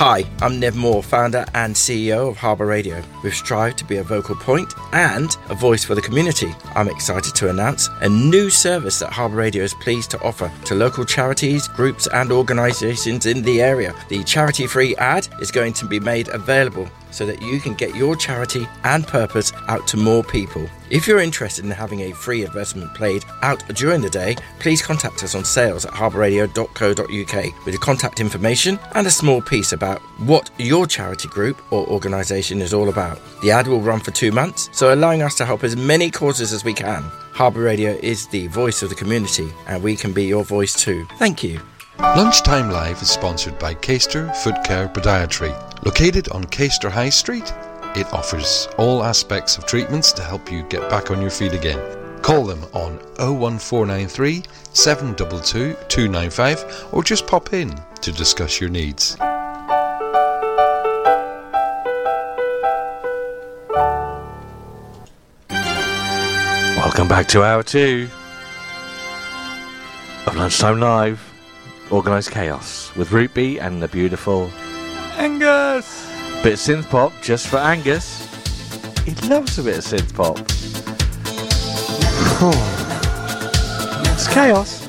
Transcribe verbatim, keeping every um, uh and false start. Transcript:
Hi, I'm Nev Moore, founder and C E O of Harbour Radio. We've strived to be a vocal point and a voice for the community. I'm excited to announce a new service that Harbour Radio is pleased to offer to local charities, groups and organisations in the area. The charity-free ad is going to be made available so that you can get your charity and purpose out to more people. If you're interested in having a free advertisement played out during the day, please contact us on sales at harbour radio dot co dot uk with your contact information and a small piece about what your charity group or organisation is all about. The ad will run for two months, so allowing us to help as many causes as we can. Harbour Radio is the voice of the community, and we can be your voice too. Thank you. Lunchtime Live is sponsored by Caister Foot Care Podiatry. Located on Caister High Street, it offers all aspects of treatments to help you get back on your feet again. Call them on oh one four nine three, seven two two, two nine five or just pop in to discuss your needs. Welcome back to hour two of Lunchtime Live. Organised Chaos with Root B and the beautiful Angus. Bit of synth pop just for Angus. He loves a bit of synth pop. It's chaos.